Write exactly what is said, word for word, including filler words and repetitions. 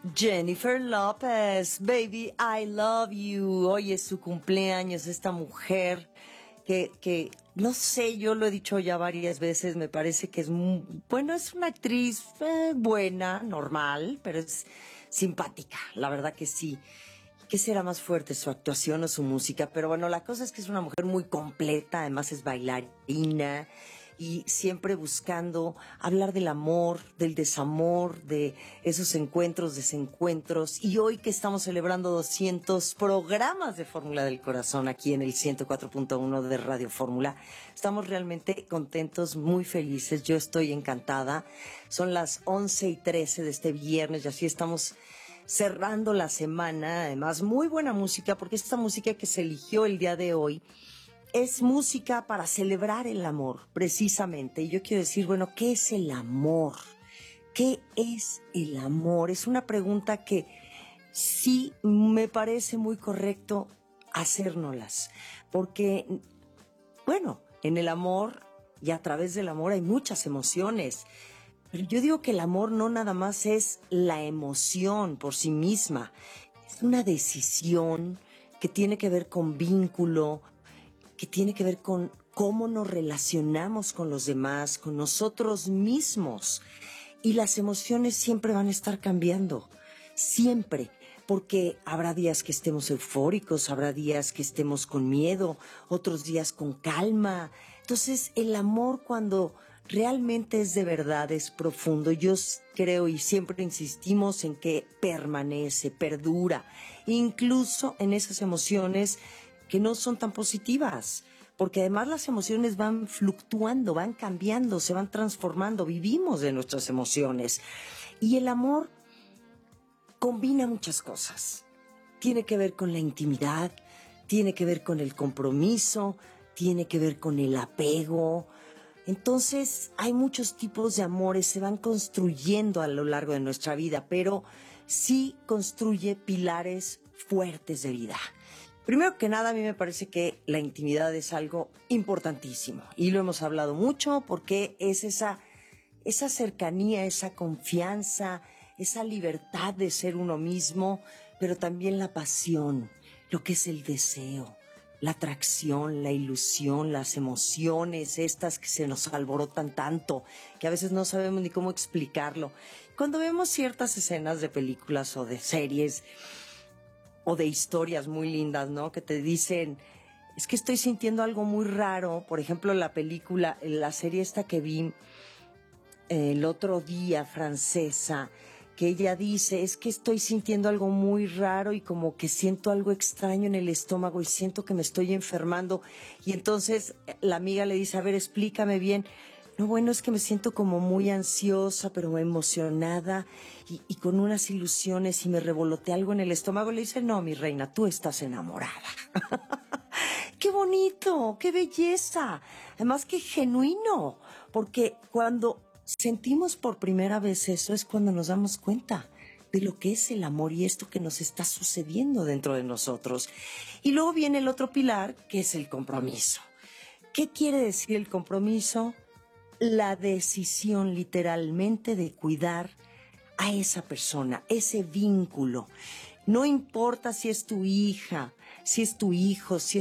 Jennifer López, baby, I love you. Hoy es su cumpleaños, esta mujer que, que, no sé, yo lo he dicho ya varias veces, me parece que es, muy, bueno, es una actriz eh, buena, normal, pero es simpática, la verdad que sí. ¿Qué será más fuerte, su actuación o su música? Pero bueno, la cosa es que es una mujer muy completa, además es bailarina y siempre buscando hablar del amor, del desamor, de esos encuentros, desencuentros. Y hoy que estamos celebrando doscientos programas de Fórmula del Corazón aquí en el ciento cuatro punto uno de Radio Fórmula, estamos realmente contentos, muy felices. Yo estoy encantada. Son las once y trece de este viernes y así estamos cerrando la semana. Además, muy buena música, porque esta música que se eligió el día de hoy es música para celebrar el amor, precisamente. Y yo quiero decir, bueno, ¿qué es el amor? ¿Qué es el amor? Es una pregunta que sí me parece muy correcto hacérnoslas, porque, bueno, en el amor y a través del amor hay muchas emociones. Pero yo digo que el amor no nada más es la emoción por sí misma, es una decisión que tiene que ver con vínculo, que tiene que ver con cómo nos relacionamos con los demás, con nosotros mismos. Y las emociones siempre van a estar cambiando, siempre, porque habrá días que estemos eufóricos, habrá días que estemos con miedo, otros días con calma. Entonces, el amor, cuando realmente es de verdad, es profundo, yo creo y siempre insistimos en que permanece, perdura, incluso en esas emociones que no son tan positivas, porque además las emociones van fluctuando, van cambiando, se van transformando, vivimos de nuestras emociones. Y el amor combina muchas cosas. Tiene que ver con la intimidad, tiene que ver con el compromiso, tiene que ver con el apego. Entonces, hay muchos tipos de amores, se van construyendo a lo largo de nuestra vida, pero sí construye pilares fuertes de vida. Primero que nada, a mí me parece que la intimidad es algo importantísimo y lo hemos hablado mucho porque es esa, esa cercanía, esa confianza, esa libertad de ser uno mismo, pero también la pasión, lo que es el deseo, la atracción, la ilusión, las emociones estas que se nos alborotan tanto, que a veces no sabemos ni cómo explicarlo. Cuando vemos ciertas escenas de películas o de series o de historias muy lindas, ¿no? Que te dicen, es que estoy sintiendo algo muy raro. Por ejemplo, la película, la serie esta que vi eh, el otro día, francesa, que ella dice, es que estoy sintiendo algo muy raro y como que siento algo extraño en el estómago y siento que me estoy enfermando. Y entonces la amiga le dice, a ver, explícame bien. No, bueno, es que me siento como muy ansiosa, pero emocionada y, y con unas ilusiones y me revolotea algo en el estómago. Le dice, no, mi reina, tú estás enamorada. ¡Qué bonito! ¡Qué belleza! Además, qué genuino, porque cuando sentimos por primera vez eso es cuando nos damos cuenta de lo que es el amor y esto que nos está sucediendo dentro de nosotros. Y luego viene el otro pilar, que es el compromiso. ¿Qué quiere decir el compromiso? La decisión literalmente de cuidar a esa persona, ese vínculo. No importa si es tu hija, si es tu hijo, si es